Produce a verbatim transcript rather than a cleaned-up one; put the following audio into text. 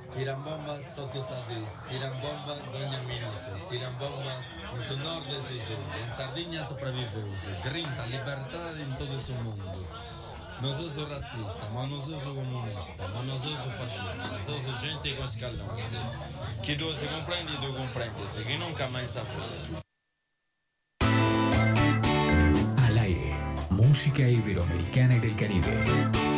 Tiran bombas, Toto Sarri. Tiran bombas, Doña Minuto. Tiran bombas en su norte e sul. En Sardegna sopravviveu-se. Grinta, liberdade in todo su mundo. Non so se razzista, ma non so se comunista, ma non so se fascista, so se gente con scalloni. Chi tu si comprendi, tu comprendi, che nunca mai saprà. Al aire, música iberoamericana y del Caribe.